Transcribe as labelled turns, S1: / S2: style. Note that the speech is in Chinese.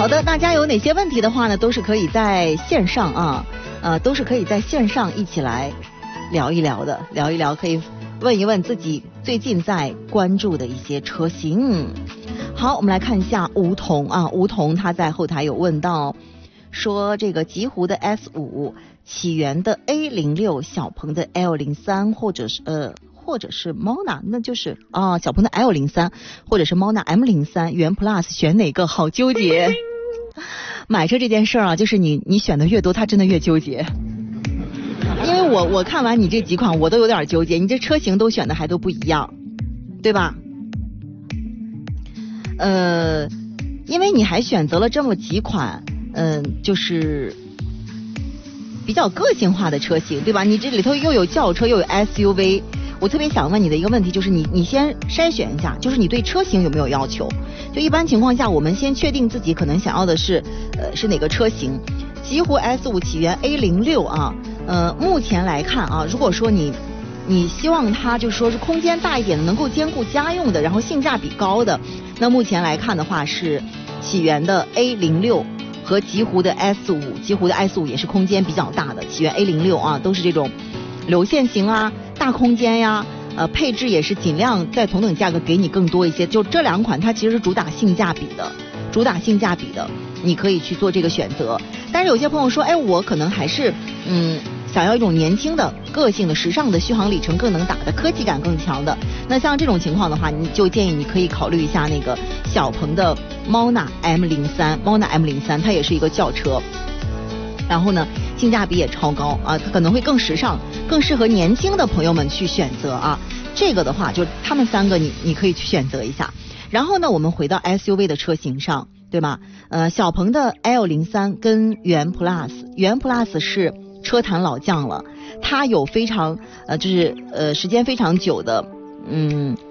S1: 好的，大家有哪些问题的话呢，都是可以在线上都是可以在线上一起来聊一聊的，聊一聊，可以问一问自己最近在关注的一些车型。好，我们来看一下梧桐梧桐他在后台有问到，说这个极狐的 S5、起源的 A06、小鹏的 L03，或者是 Mona， 那就是小鹏的 L03， 或者是 Mona M03， 元 Plus 选哪个？好纠结。买车这件事儿就是你选的越多，他真的越纠结。因为我看完你这几款，我都有点纠结，你这车型都选的还都不一样，对吧？因为你还选择了这么几款，就是比较个性化的车型，对吧？你这里头又有轿车又有 SUV， 我特别想问你的一个问题就是你先筛选一下，就是你对车型有没有要求？就一般情况下，我们先确定自己可能想要的是哪个车型。极狐 S5 起源 A06目前来看如果说你希望它就是说是空间大一点的，能够兼顾家用的，然后性价比高的，那目前来看的话是起源的 A06 和极狐的 S5， 极狐的 S5 也是空间比较大的，起源 A06 都是这种流线型大空间呀，配置也是尽量在同等价格给你更多一些，就这两款它其实是主打性价比的，你可以去做这个选择。但是有些朋友说，我可能还是想要一种年轻的、个性的、时尚的、续航里程更能打的、科技感更强的。那像这种情况的话，你就建议你可以考虑一下那个小鹏的 Mona M03， 它也是一个轿车，然后呢性价比也超高它可能会更时尚，更适合年轻的朋友们去选择这个的话就他们三个你可以去选择一下。然后呢我们回到 SUV 的车型上，对吧？小鹏的 L03 跟元 Plus 是车坛老将了，它有非常就是时间非常久的